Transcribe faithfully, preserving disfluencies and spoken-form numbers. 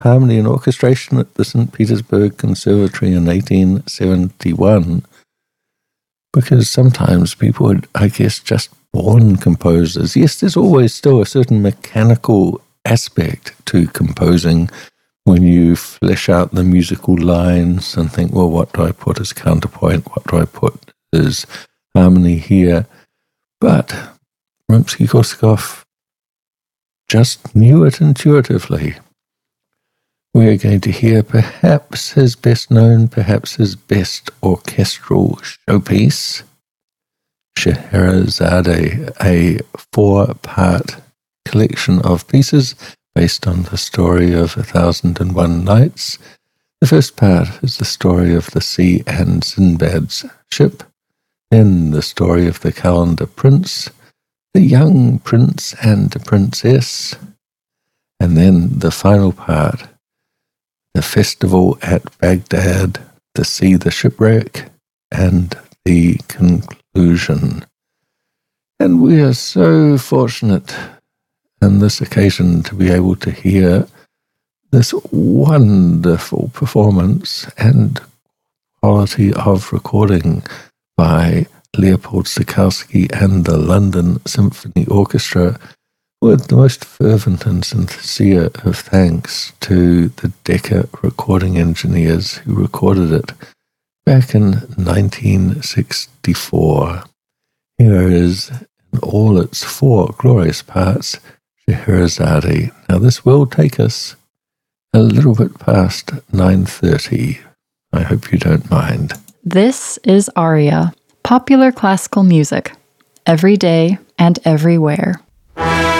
harmony and orchestration at the Saint Petersburg Conservatory in eighteen seventy-one, because sometimes people are, I guess, just born composers. Yes, there's always still a certain mechanical aspect to composing when you flesh out the musical lines and think, well, what do I put as counterpoint? What do I put as harmony here? But Rimsky-Korsakov just knew it intuitively. We're going to hear perhaps his best known, perhaps his best orchestral showpiece, Scheherazade, a four-part collection of pieces based on the story of A Thousand and One Nights. The first part is the story of the sea and Sinbad's ship, then the story of the Calendar Prince, the young prince and princess, and then the final part, the festival at Baghdad, the sea, the shipwreck, and the conclusion. And we are so fortunate on this occasion to be able to hear this wonderful performance and quality of recording by Leopold Stokowski and the London Symphony Orchestra, with the most fervent and sincere of thanks to the Decca recording engineers who recorded it back in nineteen sixty-four. Here is, in all its four glorious parts, Scheherazade. Now this will take us a little bit past nine thirty. I hope you don't mind. This is Aria, popular classical music, every day and everywhere.